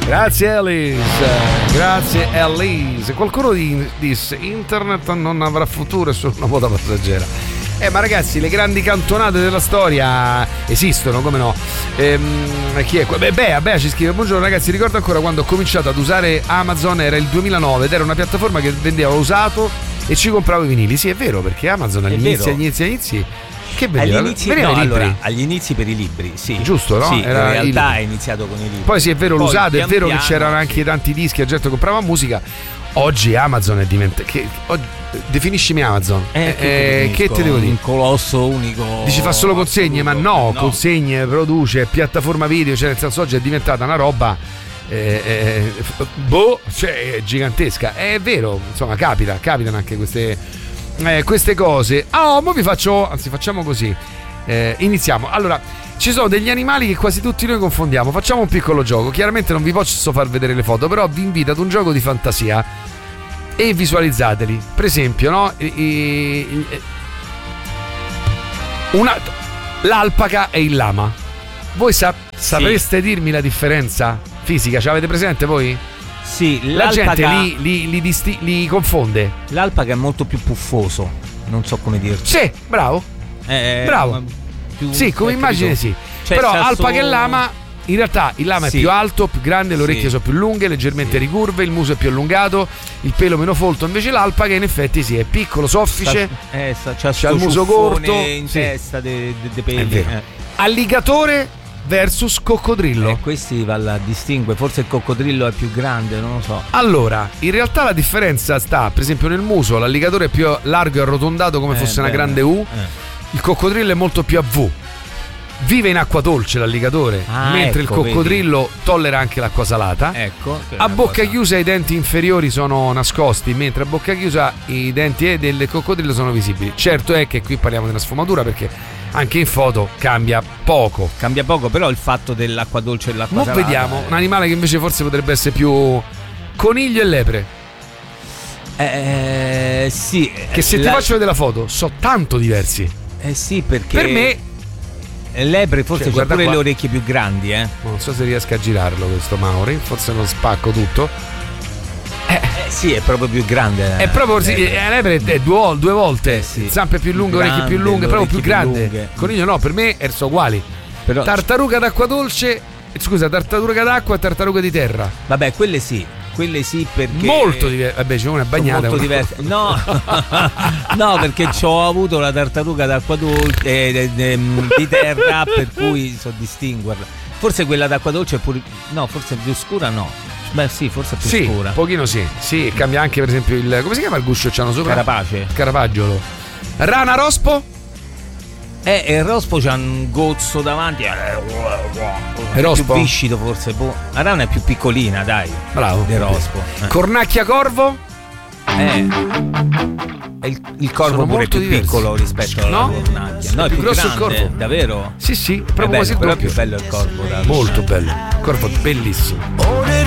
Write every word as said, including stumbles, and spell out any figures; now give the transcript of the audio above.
Grazie Elise, grazie Elise. Qualcuno disse internet non avrà futuro, è solo una moda passeggera. Eh ma ragazzi, le grandi cantonate della storia esistono, come no? Ehm, chi è qua? Beh, Bea, Bea ci scrive: buongiorno ragazzi, ricordo ancora quando ho cominciato ad usare Amazon, era il duemilanove ed era una piattaforma che vendeva usato e ci compravo i vinili. Sì, è vero, perché Amazon all'inizio, all'inizio, all'inizio che vendeva? Agli inizi, no, allora, agli inizi per i libri, sì. Giusto, no? Sì, era in realtà il... è iniziato con i libri. Poi sì, è vero, Poi, l'usato, pian è vero piano, che c'erano anche sì. tanti dischi, la gente comprava musica. Oggi Amazon è diventato... Che... Definiscimi Amazon. Eh, eh, che te devo dire? Un colosso unico. Dici fa solo consegne, ma no, no, consegne, produce, piattaforma video, cioè nel senso oggi è diventata una roba eh, eh, boh, cioè gigantesca. È vero, insomma, capita, capitano anche queste eh, queste cose. Ah, oh, mo vi faccio, anzi facciamo così. Eh, iniziamo. Allora, ci sono degli animali che quasi tutti noi confondiamo. Facciamo un piccolo gioco. Chiaramente non vi posso far vedere le foto, però vi invito ad un gioco di fantasia e visualizzateli. Per esempio, no? E, e, e, una, l'alpaca e il lama. Voi sap- sapreste sì. dirmi la differenza fisica? Ce l'avete presente voi? Sì, la l'alpaca... gente li, li, li, disti- li confonde. L'alpaca è molto più puffoso. Non so come dirti. Sì, bravo. Eh, bravo. Più... Sì, come immagine sì. Cioè, però alpaca e lama... In realtà il lama sì. è più alto, più grande, le orecchie sì. sono più lunghe, leggermente sì. ricurve, il muso è più allungato, il pelo meno folto. Invece l'alpaca in effetti sì, è piccolo, soffice, sta, eh, sta, c'ha, c'ha il muso corto, in sì. testa dei de, de peli. Eh. Alligatore versus coccodrillo. Eh, questi va a distingue, forse il coccodrillo è più grande, non lo so. Allora, in realtà la differenza sta, per esempio, nel muso. L'alligatore è più largo e arrotondato come eh, fosse bene. una grande U, eh. il coccodrillo è molto più a V. Vive in acqua dolce l'alligatore, ah, mentre ecco, il coccodrillo vedi. tollera anche l'acqua salata. Ecco, a bocca cosa. chiusa i denti inferiori sono nascosti, mentre a bocca chiusa i denti del coccodrillo sono visibili. Certo è che qui parliamo di una sfumatura, perché anche in foto cambia poco. Cambia poco, però il fatto dell'acqua dolce e dell'acqua Mo salata. vediamo un animale che invece forse potrebbe essere più coniglio e lepre. Eh sì. Che se la... ti faccio vedere la foto, sono tanto diversi. Eh sì, perché per me lepre forse cioè, c'ha pure qua. le orecchie più grandi, eh. Non so se riesco a girarlo questo Mauri, forse non spacco tutto. Eh, eh sì, è proprio più grande. È proprio così, la lepre è due, due volte, eh sì. zampe più lunghe, grande, orecchie più lunghe, proprio più grande. Più Coniglio no, per me sono uguali. Però... Tartaruga d'acqua dolce, scusa, tartaruga d'acqua e tartaruga di terra. Vabbè, quelle sì. Quelle sì, perché molto diverse. Vabbè, c'è una bagnata molto diverse. No, no, perché ci ho avuto la tartaruga d'acqua dolce eh, eh, di terra, per cui so distinguerla. Forse quella d'acqua dolce è pure. No, forse è più scura, no. Beh, sì, forse è più sì, scura. Un pochino sì. Sì, cambia anche, per esempio, il. Come si chiama il guscio? C'hanno sopra? Carapace. Carapagiolo. Rana rospo? Eh, e il rospo c'ha un gozzo davanti. È rospo? più viscido forse. La rana è più piccolina, dai. Bravo. Del rospo. Eh. Cornacchia corvo? Eh. Il, il corvo Sono pure molto più diversi. piccolo rispetto alla no? cornacchia. No, è più, più grosso grande, il corvo. Davvero? Sì, sì, proprio bello, quasi il però doppio. è più bello il corvo. Dai. Molto bello. Il corvo bellissimo.